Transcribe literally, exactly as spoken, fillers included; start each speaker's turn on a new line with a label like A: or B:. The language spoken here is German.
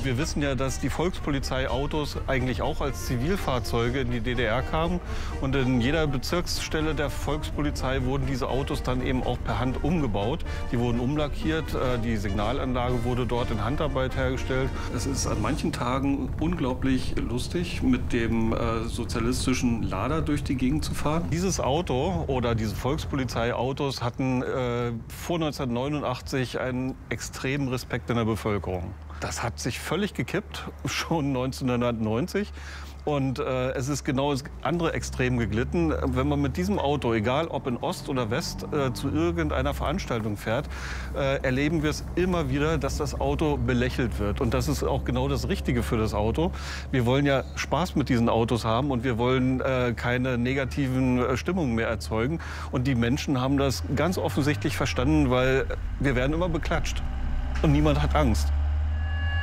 A: Wir wissen ja, dass die Volkspolizeiautos eigentlich auch als Zivilfahrzeuge in die D D R kamen. Und in jeder Bezirksstelle der Volkspolizei wurden diese Autos dann eben auch per Hand umgebaut. Die wurden umlackiert, die Signalanlage wurde dort in Handarbeit hergestellt. Es ist an manchen Tagen unglaublich lustig, mit dem äh, sozialistischen Lader durch die Gegend zu fahren. Dieses Auto oder diese Volkspolizeiautos hatten äh, vor neunzehnhundertneunundachtzig einen extremen Respekt in der Bevölkerung. Das hat sich völlig gekippt, schon neunzehnhundertneunzig. Und äh, es ist genau das andere Extrem geglitten. Wenn man mit diesem Auto, egal ob in Ost oder West, äh, zu irgendeiner Veranstaltung fährt, äh, erleben wir es immer wieder, dass das Auto belächelt wird. Und das ist auch genau das Richtige für das Auto. Wir wollen ja Spaß mit diesen Autos haben und wir wollen äh, keine negativen äh, Stimmungen mehr erzeugen. Und die Menschen haben das ganz offensichtlich verstanden, weil wir werden immer beklatscht und niemand hat Angst.